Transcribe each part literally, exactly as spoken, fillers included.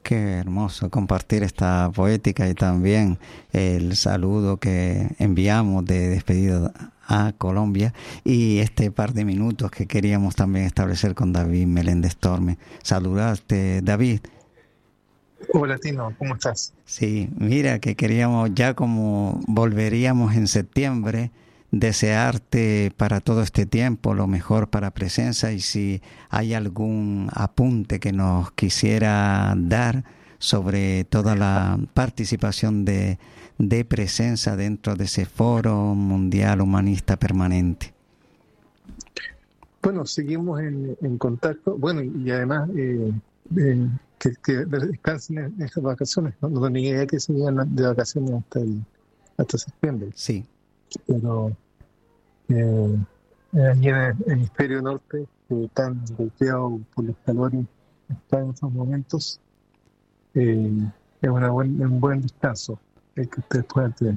Qué hermoso compartir esta poética y también el saludo que enviamos de despedida a Colombia y este par de minutos que queríamos también establecer con David Meléndez Tormes. Saludarte, David. Hola Tino, ¿cómo estás? Sí, mira que queríamos ya como volveríamos en septiembre, desearte para todo este tiempo lo mejor para Presenza y si hay algún apunte que nos quisiera dar sobre toda la participación de, de Presenza dentro de ese Foro Mundial Humanista Permanente. Bueno, seguimos en, en contacto, bueno, y además eh, eh, que, que descansen en estas vacaciones, no, no tenía idea que se iban de vacaciones hasta, el, hasta septiembre. Sí. Pero eh, allí en el hemisferio norte, eh, tan golpeado por los calores, está en estos momentos, eh, es una buen, un buen descanso el que ustedes puedan tener.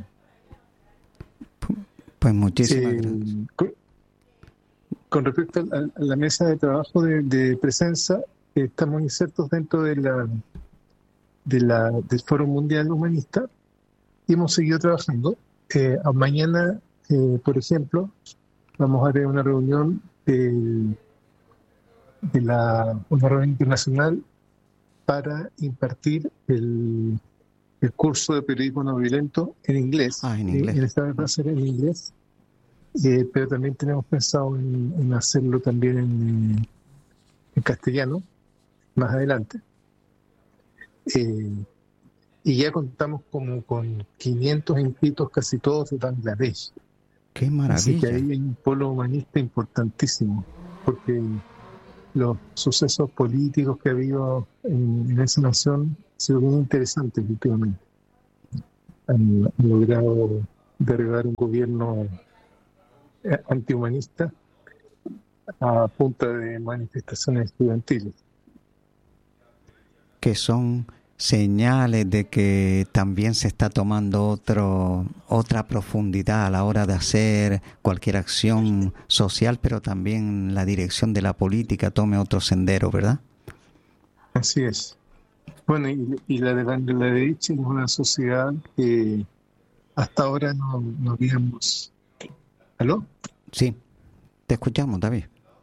Pues muchísimas Eh, gracias. con, con respecto a, a la mesa de trabajo de, de Presenza, eh, estamos insertos dentro de la, de la del Foro Mundial Humanista y hemos seguido trabajando. Eh, a mañana, eh, por ejemplo, vamos a tener una reunión de, de la una reunión internacional para impartir el, el curso de periodismo no violento en inglés. Ah, en inglés. Eh, esta vez va a ser en inglés, eh, pero también tenemos pensado en, en hacerlo también en, en castellano más adelante. Eh, y ya contamos como con quinientos inscritos, casi todos de Bangladesh. ¡Qué Así que maravilla! ahí hay un polo humanista importantísimo, porque los sucesos políticos que ha habido en, en esa nación han sido muy interesantes últimamente. Han, han logrado derribar un gobierno eh, antihumanista a punta de manifestaciones estudiantiles. Que son señales de que también se está tomando otro, otra profundidad a la hora de hacer cualquier acción social, pero también la dirección de la política tome otro sendero, ¿verdad? Así es. Bueno, y, y la de Bangladesh es una sociedad que hasta ahora no, no habíamos... ¿Aló? Sí, te escuchamos, David.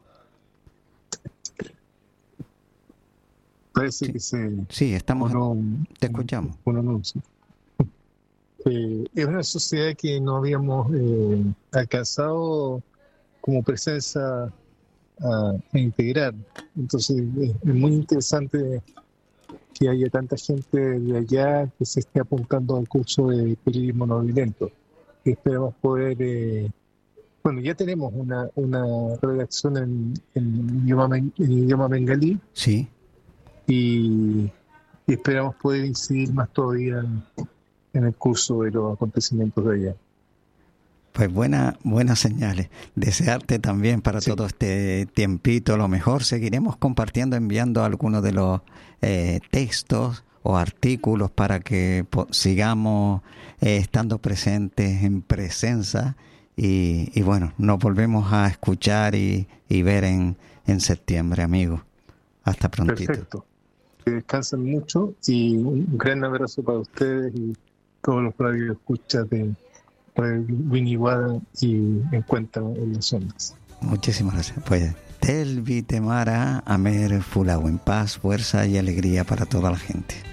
Parece Sí, que se... sí, estamos, uno, te escuchamos. un anuncio. Eh, es una sociedad que no habíamos eh, alcanzado como presencia a, a integrar. Entonces es, es muy interesante que haya tanta gente de allá que se esté apuntando al curso de periodismo no violento. Y esperamos poder... Eh, bueno, ya tenemos una, una redacción en, en, idioma, en idioma bengalí. Sí. Y, y esperamos poder incidir más todavía en, en el curso de los acontecimientos de allá. Pues buena, buenas señales. Desearte también para Sí. todo este tiempito lo mejor. Seguiremos compartiendo, enviando algunos de los eh, textos o artículos para que po- sigamos eh, estando presentes en Presenza y, y bueno, nos volvemos a escuchar y, y ver en, en septiembre, amigos. Hasta prontito. Perfecto. Que descansen mucho y un gran abrazo para ustedes y todos los radioescuchas de Radio Winiguada y Encuentro en las Ondas. Muchísimas gracias. Pues Telvi Temara, Amer Fulau, en paz, fuerza y alegría para toda la gente.